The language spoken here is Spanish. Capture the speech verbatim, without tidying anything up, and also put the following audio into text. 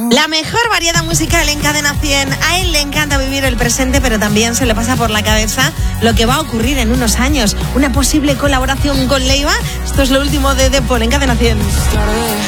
La mejor variedad musical en Cadena cien. A él le encanta vivir el presente, pero también se le pasa por la cabeza lo que va a ocurrir en unos años. Una posible colaboración con Leiva. Esto es lo último de The Paul en Cadena cien.